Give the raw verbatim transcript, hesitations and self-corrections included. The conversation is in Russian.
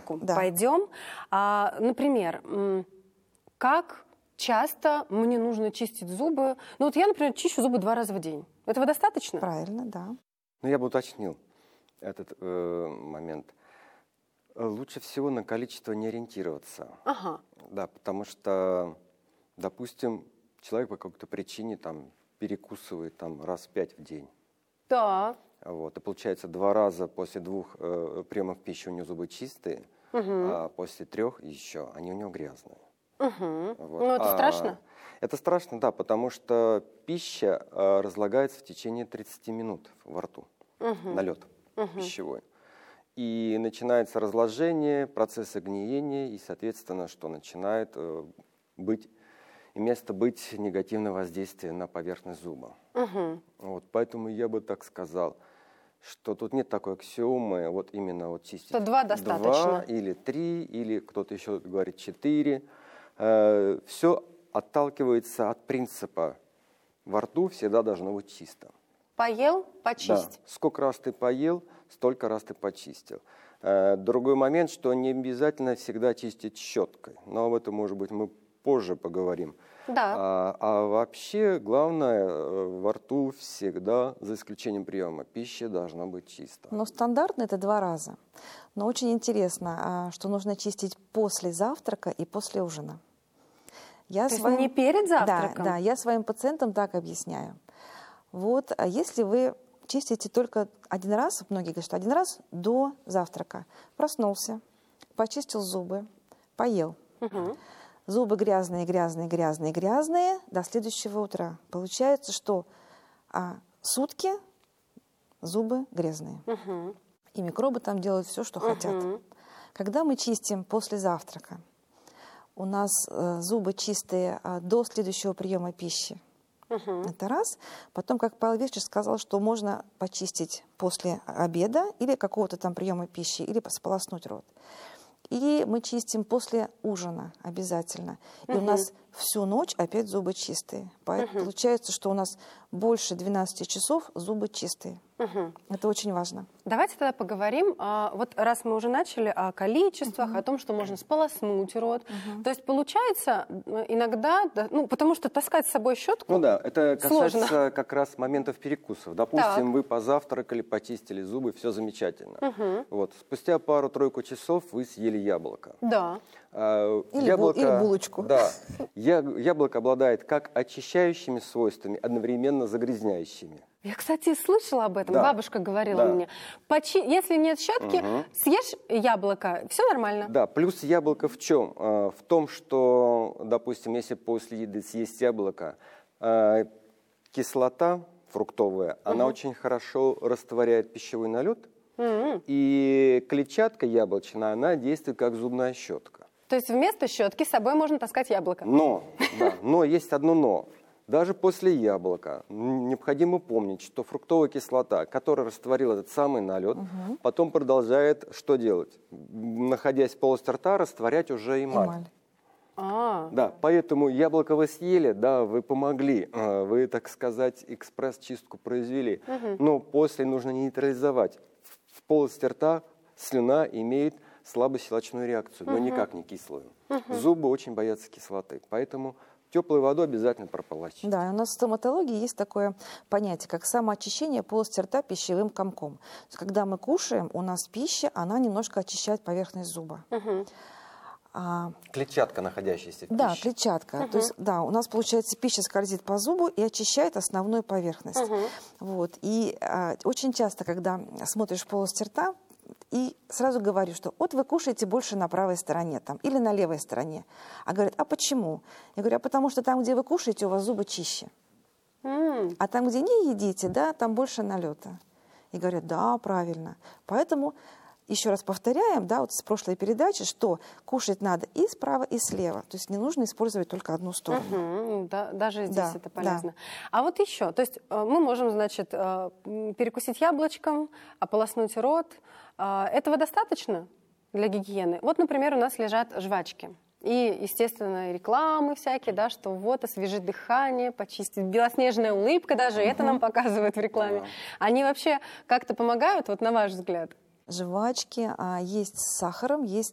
порядку да. пойдем. А, например, как часто мне нужно чистить зубы? Ну вот я, например, чищу зубы два раза в день. Этого достаточно? Правильно, да. Ну, я бы уточнил этот э, момент. Лучше всего на количество не ориентироваться. Ага. Да, потому что, допустим, человек по какой-то причине там перекусывает там раз пять в день. Да. Вот, и получается, два раза после двух э, приемов пищи у него зубы чистые, угу. а после трех еще они у него грязные. Угу. Вот. Ну, это а, страшно? Это страшно, да, потому что пища э, разлагается в течение тридцати минут во рту, угу. налет угу. пищевой. И начинается разложение, процессы гниения, и, соответственно, что начинает э, быть, и место быть негативное воздействие на поверхность зуба. Угу. Вот, поэтому я бы так сказал, что тут нет такой аксиомы, вот именно вот чистить. Что два достаточно. Два или три, или кто-то еще говорит четыре. Э, все отталкивается от принципа: во рту всегда должно быть чисто. Поел, почисть. Да. Сколько раз ты поел, столько раз ты почистил. Э, другой момент, что не обязательно всегда чистить щеткой. Но об этом, может быть, мы позже поговорим. Да. А, а вообще, главное, во рту всегда, за исключением приема пищи, должна быть чисто. Но стандартно это два раза. Но очень интересно, что нужно чистить после завтрака и после ужина. Я То своим... есть не перед завтраком? Да, да, я своим пациентам так объясняю. Вот, а если вы чистите только один раз, многие говорят, что один раз до завтрака, проснулся, почистил зубы, поел. Угу. Зубы грязные, грязные, грязные, грязные до следующего утра. Получается, что а, сутки зубы грязные. Угу. И микробы там делают все, что угу. хотят. Когда мы чистим после завтрака, у нас э, зубы чистые а, до следующего приема пищи. Угу. Это раз. Потом, как Павел Викторович сказал, что можно почистить после обеда или какого-то там приема пищи, или сполоснуть рот. И мы чистим после ужина обязательно. И угу. у нас всю ночь опять зубы чистые. Поэтому угу. получается, что у нас больше двенадцати часов зубы чистые. Угу. Это очень важно. Давайте тогда поговорим, а, вот раз мы уже начали о количествах, угу. о том, что можно сполоснуть рот. Угу. То есть получается иногда, ну потому что таскать с собой щетку Ну да, это касается сложно. как раз моментов перекусов. Допустим, так. вы позавтракали, почистили зубы, все замечательно. Угу. Вот, спустя пару-тройку часов вы съели яблоко. Да. А, или, яблоко, бул, или булочку. Да, я, яблоко обладает как очищающими свойствами, одновременно загрязняющими. Я, кстати, слышала об этом. Да. Бабушка говорила Да. мне. Почи... Если нет щетки, угу. съешь яблоко, все нормально. Да, плюс яблоко в чем? А, в том, что, допустим, если после еды съесть яблоко, а, кислота фруктовая, угу. она очень хорошо растворяет пищевой налет, угу. и клетчатка яблочная, она действует как зубная щетка. То есть вместо щетки с собой можно таскать яблоко. Но, да, но есть одно но. Даже после яблока необходимо помнить, что фруктовая кислота, которая растворила этот самый налет, угу. потом продолжает что делать? Находясь в полости рта, растворять уже эмаль. эмаль. А. Да, поэтому яблоко вы съели, да, вы помогли, вы, так сказать, экспресс-чистку произвели, угу. но после нужно нейтрализовать. В полости рта слюна имеет слабощелочную реакцию, но угу. никак не кислую. Угу. Зубы очень боятся кислоты, поэтому теплой водой обязательно прополощить. Да, у нас в стоматологии есть такое понятие, как самоочищение полости рта пищевым комком. То есть, когда мы кушаем, у нас пища, она немножко очищает поверхность зуба. Угу. А, клетчатка, находящаяся в пище. Да, клетчатка. Угу. То есть, да, у нас, получается, пища скользит по зубу и очищает основную поверхность. Угу. Вот. И а, очень часто, когда смотришь в полость рта, и сразу говорю, что вот вы кушаете больше на правой стороне там, или на левой стороне. А говорят, а почему? Я говорю, а потому что там, где вы кушаете, у вас зубы чище. Mm. А там, где не едите, да, там больше налета. И говорят, да, правильно. Поэтому еще раз повторяем, да, вот с прошлой передачи, что кушать надо и справа, и слева. То есть не нужно использовать только одну сторону. Uh-huh. Да, даже здесь да, это полезно. Да. А вот еще, то есть мы можем, значит, перекусить яблочком, ополоснуть рот. Этого достаточно для гигиены? Вот, например, у нас лежат жвачки. И, естественно, рекламы всякие, да, что вот освежит дыхание, почистит, белоснежная улыбка даже, uh-huh. это нам показывают в рекламе. Uh-huh. Они вообще как-то помогают, вот на ваш взгляд? Жвачки а, есть с сахаром, есть